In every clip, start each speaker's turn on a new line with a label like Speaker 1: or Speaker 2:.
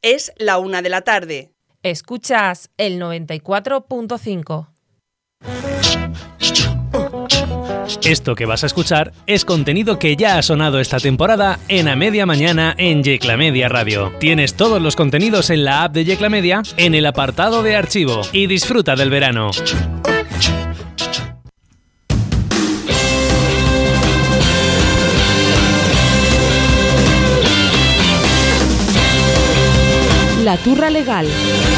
Speaker 1: Es la 1 de la tarde.
Speaker 2: Escuchas el 94.5.
Speaker 3: Esto que vas a escuchar es contenido que ya ha sonado esta temporada en A Media Mañana en Yecla Media Radio. Tienes todos los contenidos en la app de Yecla Media en el apartado de archivo y disfruta del verano.
Speaker 4: La Turra Legal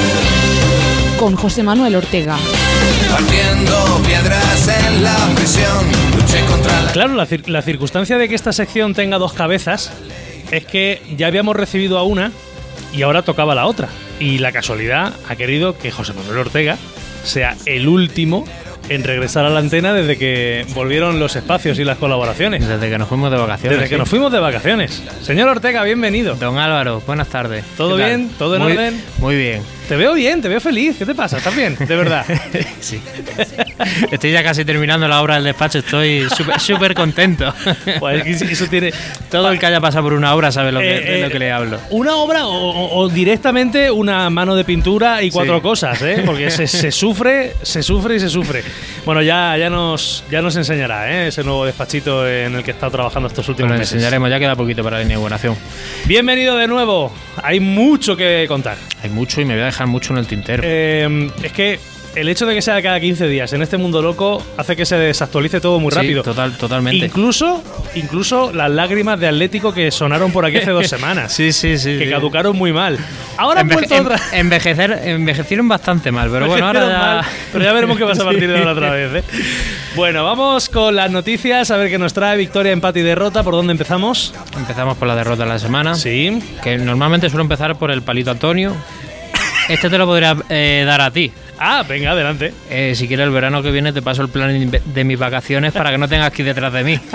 Speaker 4: con José Manuel Ortega.
Speaker 5: Partiendo piedras en la prisión, luché contra la...
Speaker 3: Claro, la circunstancia de que esta sección tenga dos cabezas es que ya habíamos recibido a una y ahora tocaba la otra. Y la casualidad ha querido que José Manuel Ortega sea el último en regresar a la antena desde que volvieron los espacios y las colaboraciones.
Speaker 6: Desde que nos fuimos de vacaciones.
Speaker 3: Desde que nos fuimos de vacaciones. Señor Ortega, bienvenido.
Speaker 6: Don Álvaro, buenas tardes.
Speaker 3: ¿Todo bien? ¿Todo en orden?
Speaker 6: Muy bien.
Speaker 3: Te veo bien, te veo feliz. ¿Qué te pasa? ¿Estás bien? De verdad.
Speaker 6: Sí. Estoy ya casi terminando la obra del despacho. Estoy súper contento.
Speaker 3: Pues eso tiene...
Speaker 6: Todo el que haya pasado por una obra sabe lo que le hablo.
Speaker 3: Una obra o directamente una mano de pintura y cuatro cosas, ¿eh? Porque se sufre y se sufre. Bueno, ya nos enseñará, ese nuevo despachito en el que he estado trabajando estos últimos meses.
Speaker 6: Enseñaremos, ya queda poquito para la inauguración.
Speaker 3: Bienvenido de nuevo. Hay mucho que contar.
Speaker 6: Hay mucho y me voy a dejar mucho en el tintero.
Speaker 3: Es que el hecho de que sea cada 15 días en este mundo loco hace que se desactualice todo muy rápido.
Speaker 6: Totalmente.
Speaker 3: Incluso las lágrimas de Atlético que sonaron por aquí hace 2 semanas.
Speaker 6: Sí.
Speaker 3: Que caducaron muy mal. Ahora han vuelto otra.
Speaker 6: Envejecieron bastante mal, pero bueno, ahora ya...
Speaker 3: mal, pero ya veremos qué pasa a partir de ahora otra vez, ¿eh? Bueno, vamos con las noticias, a ver qué nos trae victoria, empate y derrota. ¿Por dónde empezamos?
Speaker 6: Empezamos por la derrota de la semana.
Speaker 3: Sí. Que
Speaker 6: normalmente suelo empezar por el palito Antonio. Este te lo podría dar a ti.
Speaker 3: Ah, venga, adelante.
Speaker 6: Si quieres, el verano que viene te paso el plan de mis vacaciones para que no tengas que ir detrás de mí.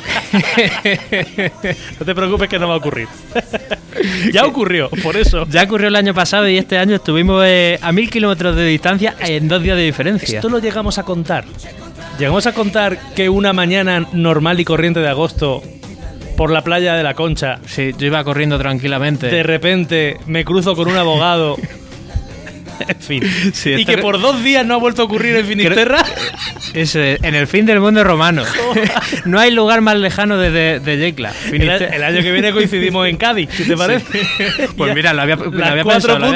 Speaker 3: No te preocupes que no va a ocurrir. Ya ocurrió, por eso.
Speaker 6: Ya ocurrió el año pasado y este año estuvimos a 1000 kilómetros de distancia en 2 días de diferencia.
Speaker 3: Esto lo llegamos a contar. Llegamos a contar que una mañana normal y corriente de agosto, por la playa de La Concha...
Speaker 6: Sí, yo iba corriendo tranquilamente.
Speaker 3: De repente me cruzo con un abogado... En fin. Sí, y que por 2 días no ha vuelto a ocurrir en Finisterra.
Speaker 6: Eso es, en el fin del mundo romano. No hay lugar más lejano de Yecla.
Speaker 3: El año que viene coincidimos en Cádiz, si te parece.
Speaker 6: Sí. Pues mira, lo había pensado.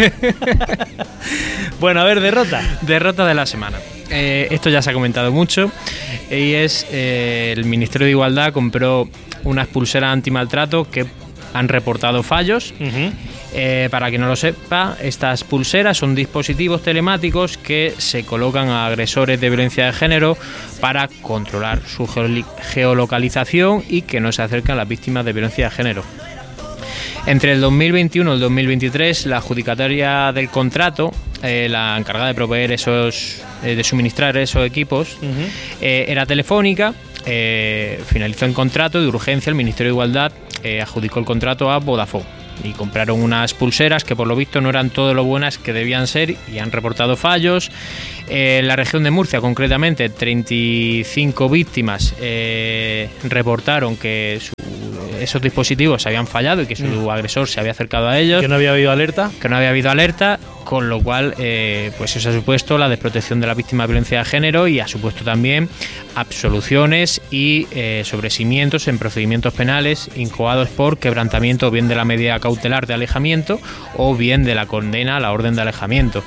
Speaker 3: Bueno, a ver, derrota.
Speaker 6: Derrota de la semana. Esto ya se ha comentado mucho. Y es el Ministerio de Igualdad compró unas pulseras antimaltrato que han reportado fallos. Para quien no lo sepa, estas pulseras son dispositivos telemáticos que se colocan a agresores de violencia de género para controlar su geolocalización y que no se acerquen a las víctimas de violencia de género. Entre el 2021 y el 2023, la adjudicataria del contrato, la encargada de proveer de suministrar esos equipos, era Telefónica. Finalizó el contrato y de urgencia el Ministerio de Igualdad adjudicó el contrato a Vodafone y compraron unas pulseras que por lo visto no eran todo lo buenas que debían ser y han reportado fallos. En la región de Murcia, concretamente, 35 víctimas reportaron que esos dispositivos habían fallado y que su agresor se había acercado a ellos.
Speaker 3: Que no había habido alerta.
Speaker 6: Con lo cual, pues eso ha supuesto la desprotección de la víctima de violencia de género y ha supuesto también absoluciones y sobreseimientos en procedimientos penales incoados por quebrantamiento bien de la medida cautelar de alejamiento o bien de la condena a la orden de alejamiento.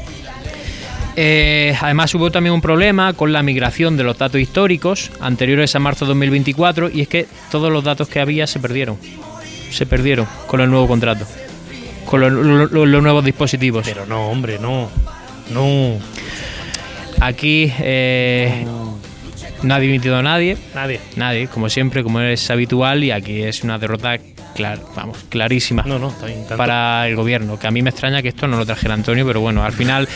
Speaker 6: Además hubo también un problema con la migración de los datos históricos anteriores a marzo de 2024 y es que todos los datos que había se perdieron con el nuevo contrato, con los nuevos dispositivos.
Speaker 3: Pero no, hombre, no.
Speaker 6: Aquí no ha dimitido nadie, como siempre, como es habitual, y aquí es una derrota clarísima para el gobierno, que a mí me extraña que esto no lo trajera Antonio, pero bueno, al final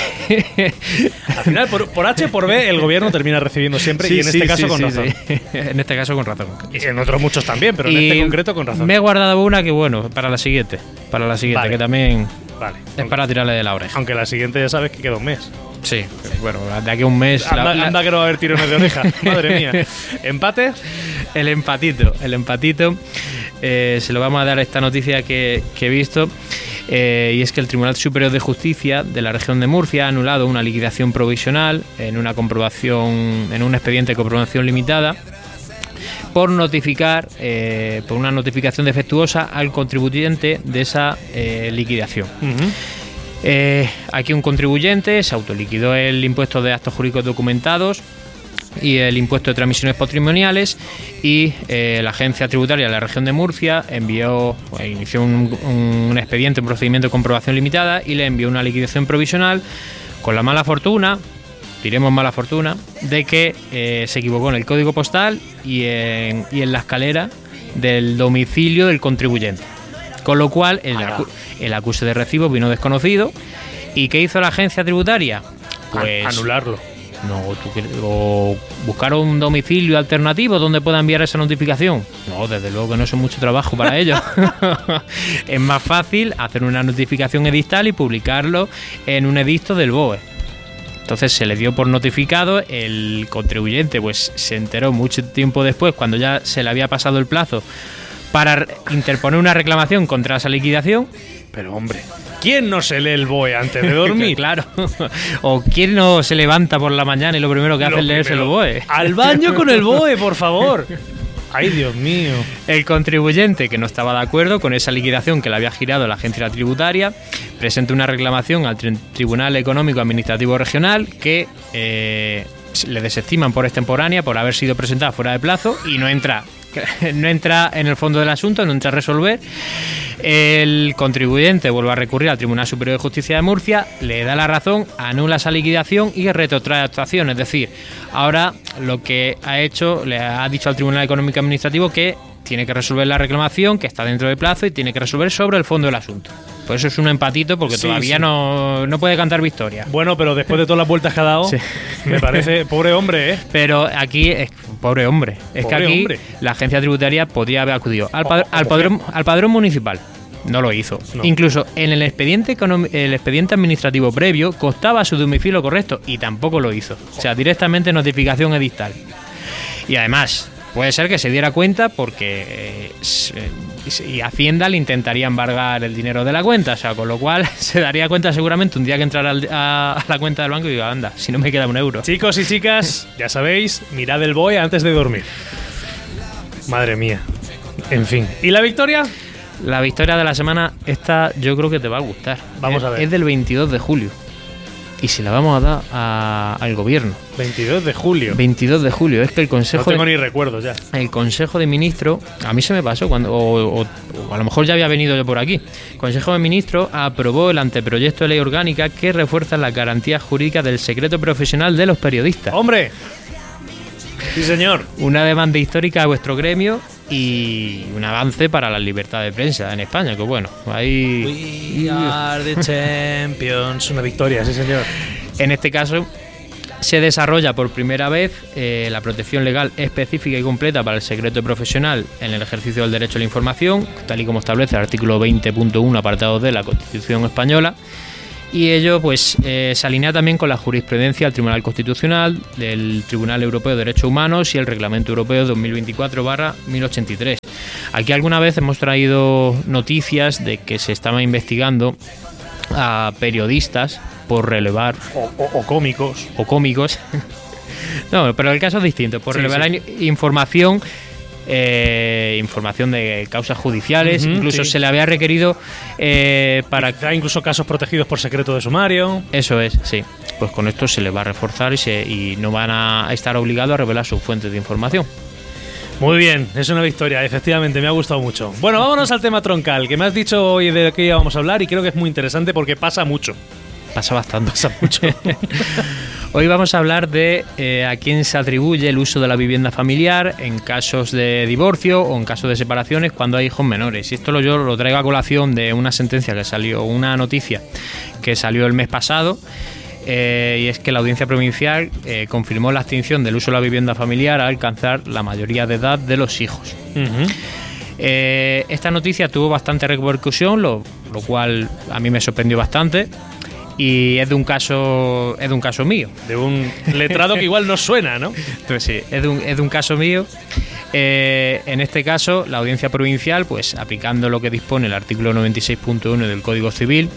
Speaker 3: por H por B el gobierno termina recibiendo siempre y en este caso con razón.
Speaker 6: Sí. En este caso con razón.
Speaker 3: Y en otros muchos también, pero en este concreto con razón.
Speaker 6: Me he guardado una que para la siguiente, vale. Que también es para tirarle de la oreja.
Speaker 3: Aunque la siguiente ya sabes que queda un mes.
Speaker 6: Sí, bueno, de aquí a un mes...
Speaker 3: Anda que no va a haber tirones de oreja. Madre mía. ¿Empate?
Speaker 6: El empatito. Se lo vamos a dar a esta noticia que he visto. Y es que el Tribunal Superior de Justicia de la región de Murcia ha anulado una liquidación provisional en un expediente de comprobación limitada por notificar, por una notificación defectuosa al contribuyente de esa liquidación. Aquí un contribuyente se autoliquidó el impuesto de actos jurídicos documentados y el impuesto de transmisiones patrimoniales, y la agencia tributaria de la región de Murcia inició un expediente, un procedimiento de comprobación limitada, y le envió una liquidación provisional con la mala fortuna, diremos mala fortuna, de que se equivocó en el código postal y en la escalera del domicilio del contribuyente, con lo cual el acuse de recibo vino desconocido. ¿Y qué hizo la agencia tributaria? Pues
Speaker 3: anularlo.
Speaker 6: O buscar un domicilio alternativo donde pueda enviar esa notificación. No, desde luego que no es mucho trabajo para ello. Es más fácil hacer una notificación edictal y publicarlo en un edicto del BOE. Entonces se le dio por notificado, el contribuyente pues se enteró mucho tiempo después, cuando ya se le había pasado el plazo para interponer una reclamación contra esa liquidación.
Speaker 3: Pero hombre, ¿quién no se lee el BOE antes de dormir?
Speaker 6: Claro. O ¿quién no se levanta por la mañana y lo primero que hace es leerse el BOE?
Speaker 3: ¡Al baño con el BOE, por favor! ¡Ay, Dios mío!
Speaker 6: El contribuyente, que no estaba de acuerdo con esa liquidación que le había girado la agencia tributaria, presenta una reclamación al Tribunal Económico Administrativo Regional, que le desestiman por extemporánea, por haber sido presentada fuera de plazo, y no entra en el fondo del asunto, no entra a resolver. El contribuyente vuelve a recurrir al Tribunal Superior de Justicia de Murcia, le da la razón, anula esa liquidación y retrotrae actuación. Es decir, ahora lo que ha hecho, le ha dicho al Tribunal Económico Administrativo que tiene que resolver la reclamación, que está dentro del plazo, y tiene que resolver sobre el fondo del asunto. Por eso es un empatito, porque todavía no puede cantar victoria.
Speaker 3: Bueno, pero después de todas las vueltas que ha dado, me parece, pobre hombre, ¿eh?
Speaker 6: Pero aquí, pobre hombre, es que aquí la agencia tributaria podría haber acudido al padrón municipal. No lo hizo. No. Incluso en el expediente administrativo previo constaba su domicilio correcto y tampoco lo hizo. O sea, directamente notificación edictal. Y además, puede ser que se diera cuenta porque y Hacienda le intentaría embargar el dinero de la cuenta, o sea, con lo cual se daría cuenta seguramente un día que entrara a la cuenta del banco y diga, anda, si no me queda un euro.
Speaker 3: Chicos y chicas, ya sabéis, mirad el BOE antes de dormir. Madre mía. En fin. ¿Y la victoria?
Speaker 6: La victoria de la semana, esta yo creo que te va a gustar.
Speaker 3: Vamos a ver.
Speaker 6: Es del 22 de julio. Y se la vamos a dar al gobierno.
Speaker 3: 22 de julio.
Speaker 6: 22 de julio. Es que el Consejo...
Speaker 3: No tengo ni recuerdos ya.
Speaker 6: El Consejo de Ministros... A mí se me pasó cuando... O a lo mejor ya había venido yo por aquí. El Consejo de Ministros aprobó el anteproyecto de ley orgánica que refuerza las garantías jurídicas del secreto profesional de los periodistas.
Speaker 3: ¡Hombre! Sí, señor.
Speaker 6: Una demanda histórica a vuestro gremio y un avance para la libertad de prensa en España, que bueno, ahí...
Speaker 3: We are the champions. Una victoria, sí, señor.
Speaker 6: En este caso se desarrolla por primera vez la protección legal específica y completa para el secreto profesional en el ejercicio del derecho a la información, tal y como establece el artículo 20.1 apartado de la Constitución española. Y ello pues se alinea también con la jurisprudencia del Tribunal Constitucional, del Tribunal Europeo de Derechos Humanos y el Reglamento Europeo 2024/1083. Aquí alguna vez hemos traído noticias de que se estaba investigando a periodistas por relevar...
Speaker 3: O cómicos.
Speaker 6: O cómicos. No, pero el caso es distinto. Por revelar información... información de causas judiciales, incluso se le había requerido para...
Speaker 3: Incluso casos protegidos por secreto de sumario.
Speaker 6: Eso es, sí. Pues con esto se le va a reforzar y no van a estar obligados a revelar sus fuentes de información.
Speaker 3: Muy bien, es una victoria, efectivamente, me ha gustado mucho. Bueno, vámonos al tema troncal, que me has dicho hoy de qué íbamos a hablar y creo que es muy interesante porque pasa mucho.
Speaker 6: Pasa bastante.
Speaker 3: Pasa mucho.
Speaker 6: Hoy vamos a hablar de a quién se atribuye el uso de la vivienda familiar en casos de divorcio o en casos de separaciones cuando hay hijos menores. Y esto yo lo traigo a colación de una sentencia que salió, una noticia que salió el mes pasado, y es que la Audiencia Provincial confirmó la extinción del uso de la vivienda familiar al alcanzar la mayoría de edad de los hijos. Esta noticia tuvo bastante repercusión, lo cual a mí me sorprendió bastante. Y es de un caso mío.
Speaker 3: De un letrado que igual no suena, ¿no?
Speaker 6: Pues sí, es de un caso mío. En este caso, la Audiencia Provincial, pues aplicando lo que dispone el artículo 96.1 del Código Civil,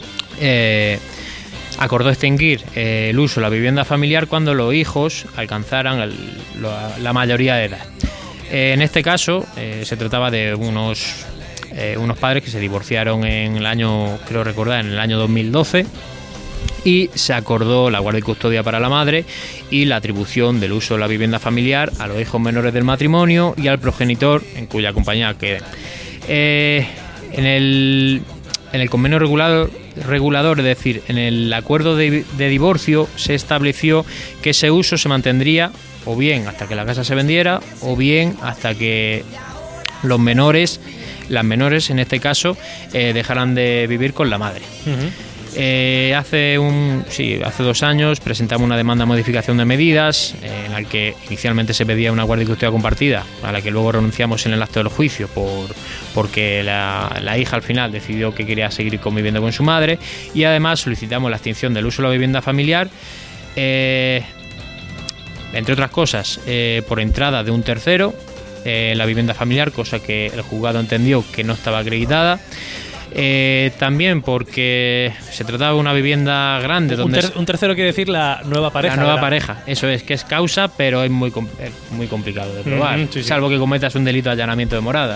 Speaker 6: acordó extinguir el uso de la vivienda familiar cuando los hijos alcanzaran la mayoría de edad. En este caso, se trataba de unos padres que se divorciaron en el año, creo recordar, en el año 2012, y se acordó la guardia y custodia para la madre y la atribución del uso de la vivienda familiar a los hijos menores del matrimonio y al progenitor en cuya compañía queden. En el convenio regulador, es decir, en el acuerdo de divorcio, se estableció que ese uso se mantendría o bien hasta que la casa se vendiera o bien hasta que las menores en este caso dejaran de vivir con la madre. Hace 2 años presentamos una demanda de modificación de medidas en la que inicialmente se pedía una guardia y custodia compartida, a la que luego renunciamos en el acto del juicio porque la hija al final decidió que quería seguir conviviendo con su madre, y además solicitamos la extinción del uso de la vivienda familiar, entre otras cosas, por entrada de un tercero la vivienda familiar, cosa que el juzgado entendió que no estaba acreditada. También porque se trataba de una vivienda grande.
Speaker 3: Un tercero quiere decir la nueva pareja.
Speaker 6: La nueva pareja, eso es, que es causa, pero es muy complicado de probar,
Speaker 3: sí.
Speaker 6: Salvo que cometas un delito de allanamiento de morada.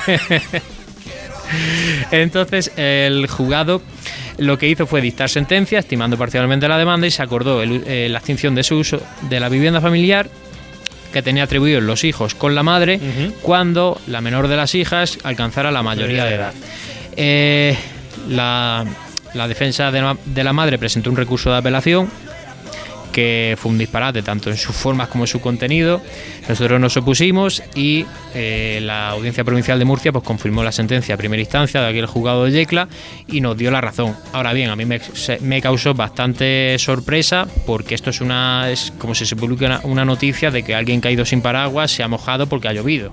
Speaker 6: Entonces el juzgado lo que hizo fue dictar sentencia, estimando parcialmente la demanda, y se acordó la extinción de su uso de la vivienda familiar que tenía atribuidos los hijos con la madre cuando la menor de las hijas alcanzara la mayoría de edad. La defensa de la madre presentó un recurso de apelación que fue un disparate tanto en sus formas como en su contenido. Nosotros nos opusimos y la Audiencia Provincial de Murcia pues confirmó la sentencia a primera instancia de aquel juzgado de Yecla y nos dio la razón. Ahora bien, a mí me causó bastante sorpresa porque esto es como si se publica una noticia de que alguien caído sin paraguas se ha mojado porque ha llovido.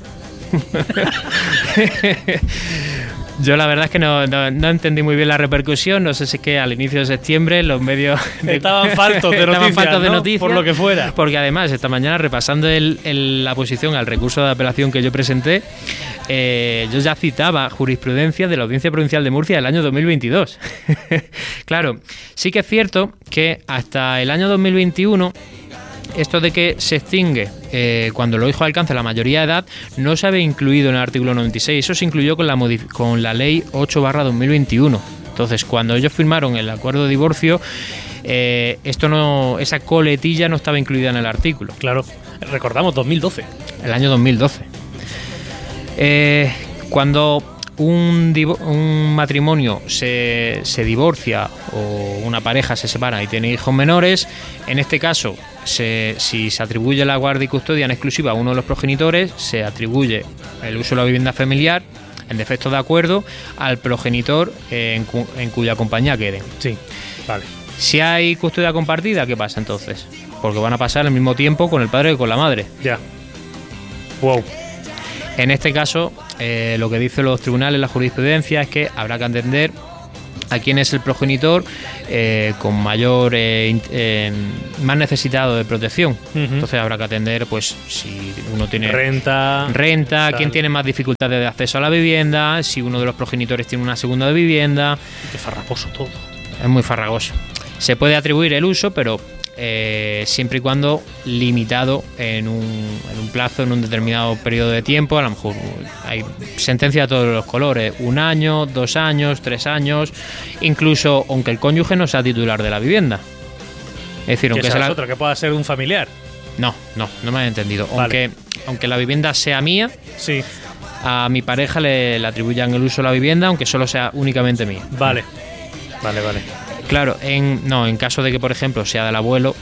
Speaker 6: Yo la verdad es que no entendí muy bien la repercusión. No sé si es que al inicio de septiembre los medios
Speaker 3: estaban faltos de noticias, por lo que fuera.
Speaker 6: Porque además esta mañana, repasando la posición al recurso de apelación que yo presenté, yo ya citaba jurisprudencia de la Audiencia Provincial de Murcia del año 2022. Claro, sí que es cierto que hasta el año 2021 esto de que se extingue cuando los hijos alcanzan la mayoría de edad no se había incluido en el artículo 96, eso se incluyó con la ley 8/2021. Entonces, cuando ellos firmaron el acuerdo de divorcio, esa coletilla no estaba incluida en el artículo.
Speaker 3: Claro, recordamos 2012.
Speaker 6: El año 2012. Cuando un matrimonio se divorcia o una pareja se separa y tiene hijos menores, en este caso, si se atribuye la guardia y custodia en exclusiva a uno de los progenitores, se atribuye el uso de la vivienda familiar, en defecto de acuerdo, al progenitor en cuya compañía queden.
Speaker 3: Sí, vale.
Speaker 6: Si hay custodia compartida, ¿qué pasa entonces? Porque van a pasar el mismo tiempo con el padre que con la madre.
Speaker 3: Ya. Wow.
Speaker 6: En este caso, lo que dicen los tribunales, la jurisprudencia, es que habrá que atender a quién es el progenitor con mayor más necesitado de protección. Entonces habrá que atender, pues, si uno tiene renta, quién tiene más dificultades de acceso a la vivienda, si uno de los progenitores tiene una segunda vivienda.
Speaker 3: Qué farragoso todo.
Speaker 6: Es muy farragoso. Se puede atribuir el uso, pero siempre y cuando limitado en un plazo, en un determinado periodo de tiempo. A lo mejor hay sentencia de todos los colores: 1 año, 2 años, 3 años, incluso aunque el cónyuge no sea titular de la vivienda. Es decir, aunque sea
Speaker 3: otra, que pueda ser un familiar.
Speaker 6: No me han entendido.
Speaker 3: Vale.
Speaker 6: Aunque la vivienda sea mía,
Speaker 3: sí,
Speaker 6: a mi pareja le atribuyan el uso de la vivienda, aunque solo sea únicamente mía.
Speaker 3: Vale.
Speaker 6: Claro, en caso de que, por ejemplo, sea del abuelo,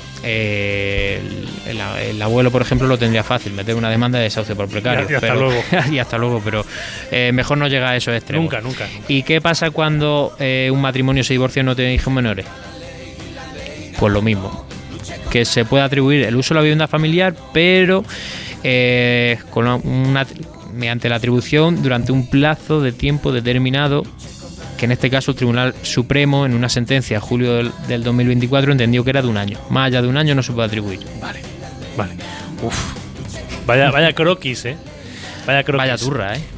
Speaker 6: el abuelo, por ejemplo, lo tendría fácil, meter una demanda de desahucio por precario.
Speaker 3: Y hasta luego,
Speaker 6: pero mejor no llega a esos extremos.
Speaker 3: Nunca.
Speaker 6: ¿Y qué pasa cuando un matrimonio se divorcia y no tiene hijos menores? Pues lo mismo, que se puede atribuir el uso de la vivienda familiar, pero mediante la atribución durante un plazo de tiempo determinado que en este caso el Tribunal Supremo, en una sentencia de julio del 2024, entendió que era de 1 año. Más allá de 1 año no se puede atribuir.
Speaker 3: Vale. Uf. Vaya croquis, ¿eh?
Speaker 6: Vaya turra, ¿eh?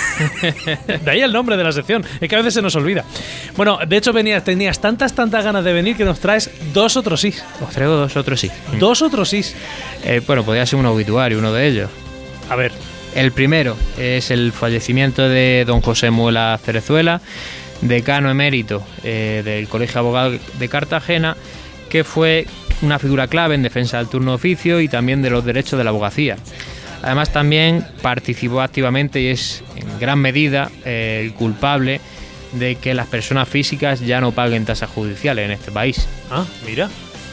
Speaker 3: De ahí el nombre de la sección. Es que a veces se nos olvida. Bueno, de hecho tenías tantas ganas de venir que nos traes 2 otros sís.
Speaker 6: Os traigo 2 otros sí.
Speaker 3: 2 otros sís.
Speaker 6: Bueno, podría ser un obituario, uno de ellos.
Speaker 3: A ver.
Speaker 6: El primero es el fallecimiento de don José Muela Cerezuela, decano emérito del Colegio de Abogados de Cartagena, que fue una figura clave en defensa del turno de oficio y también de los derechos de la abogacía. Además, también participó activamente y es en gran medida el culpable de que las personas físicas ya no paguen tasas judiciales en este país.
Speaker 3: Ah, mira.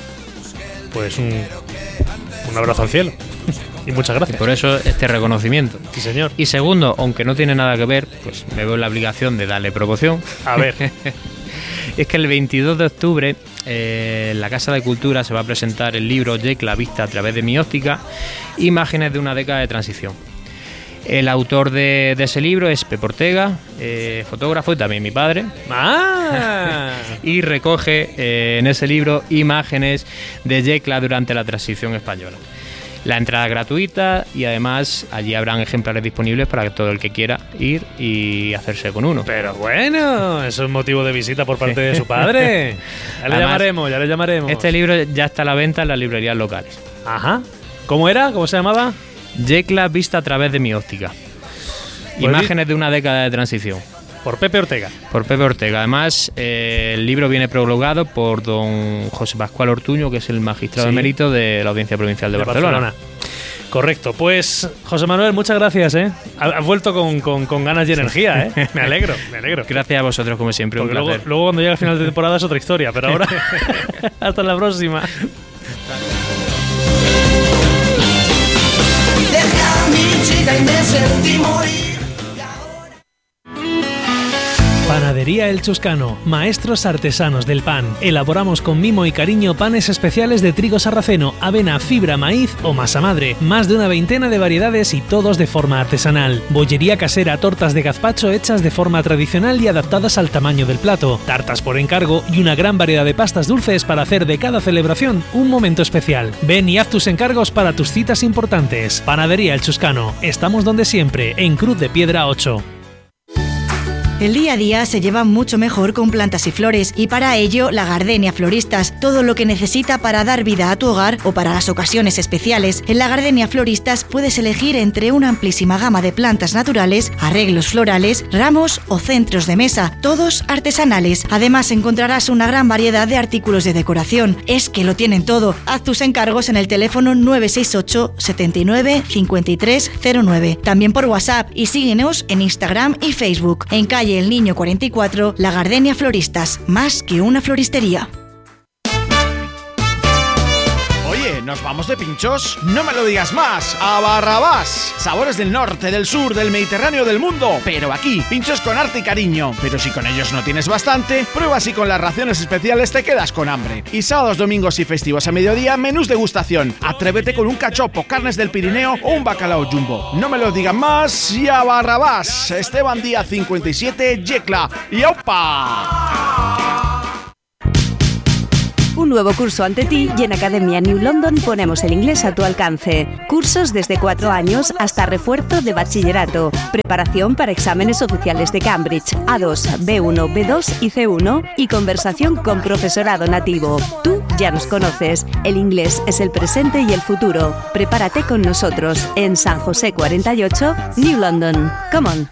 Speaker 3: Pues un abrazo al cielo. Y muchas gracias.
Speaker 6: Y por eso este reconocimiento.
Speaker 3: Sí, señor.
Speaker 6: Y segundo, aunque no tiene nada que ver, pues me veo en la obligación de darle promoción.
Speaker 3: A ver.
Speaker 6: Es que el 22 de octubre en la Casa de Cultura se va a presentar el libro Yecla vista a través de mi óptica, imágenes de una década de transición. El autor de ese libro es Pepe Ortega, fotógrafo y también mi padre.
Speaker 3: ¡Ah!
Speaker 6: Y recoge en ese libro imágenes de Yecla durante la transición española. La entrada es gratuita y además allí habrán ejemplares disponibles para todo el que quiera ir y hacerse con uno.
Speaker 3: Pero bueno, eso es motivo de visita por parte de su padre. Ya le llamaremos.
Speaker 6: Este libro ya está a la venta en las librerías locales.
Speaker 3: Ajá. ¿Cómo era? ¿Cómo se llamaba?
Speaker 6: Yecla vista a través de mi óptica.
Speaker 3: Pues
Speaker 6: imágenes de una década de transición.
Speaker 3: Por Pepe Ortega.
Speaker 6: Por Pepe Ortega. Además, el libro viene prologado por don José Pascual Ortuño, que es el magistrado emérito de la Audiencia Provincial de Barcelona.
Speaker 3: Correcto. Pues, José Manuel, muchas gracias, ¿eh? Has vuelto con ganas y energía, ¿eh? Me alegro.
Speaker 6: Gracias a vosotros, como siempre.
Speaker 3: Porque
Speaker 6: un placer.
Speaker 3: Luego cuando llegue el final de temporada es otra historia, pero ahora hasta la próxima.
Speaker 5: Deja a mi chica y me sentí morir.
Speaker 3: Panadería El Chuscano, maestros artesanos del pan. Elaboramos con mimo y cariño panes especiales de trigo sarraceno, avena, fibra, maíz o masa madre. Más de una veintena de variedades y todos de forma artesanal. Bollería casera, tortas de gazpacho hechas de forma tradicional y adaptadas al tamaño del plato. Tartas por encargo y una gran variedad de pastas dulces para hacer de cada celebración un momento especial. Ven y haz tus encargos para tus citas importantes. Panadería El Chuscano. Estamos donde siempre, en Cruz de Piedra 8.
Speaker 7: El día a día se lleva mucho mejor con plantas y flores y para ello La Gardenia Floristas, todo lo que necesita para dar vida a tu hogar o para las ocasiones especiales. En La Gardenia Floristas puedes elegir entre una amplísima gama de plantas naturales, arreglos florales, ramos o centros de mesa, todos artesanales. Además encontrarás una gran variedad de artículos de decoración. Es que lo tienen todo. Haz tus encargos en el teléfono 968 79 53 09. También por WhatsApp y síguenos en Instagram y Facebook. En calle El Niño 44, La Gardenia Floristas, más que una floristería.
Speaker 8: Oye, ¿nos vamos de pinchos? No me lo digas más, a Barrabás. Sabores del norte, del sur, del Mediterráneo, del mundo. Pero aquí, pinchos con arte y cariño. Pero si con ellos no tienes bastante, prueba si con las raciones especiales te quedas con hambre. Y sábados, domingos y festivos a mediodía, menús degustación. Atrévete con un cachopo, carnes del Pirineo o un bacalao jumbo. No me lo digan más, y a Barrabás. Esteban Díaz 57, Yecla. ¡Y ¡opa!
Speaker 9: Un nuevo curso ante ti y en Academia New London ponemos el inglés a tu alcance. Cursos desde 4 años hasta refuerzo de bachillerato. Preparación para exámenes oficiales de Cambridge, A2, B1, B2 y C1 y conversación con profesorado nativo. Tú ya nos conoces. El inglés es el presente y el futuro. Prepárate con nosotros en San José 48, New London. Come on.